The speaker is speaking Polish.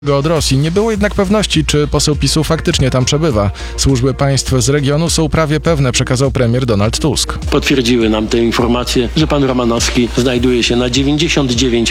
od Rosji. Nie było jednak pewności, czy poseł PiS-u faktycznie tam przebywa. Służby państw z regionu są prawie pewne, przekazał premier Donald Tusk. Potwierdziły nam te informacje, że pan Romanowski znajduje się na 99%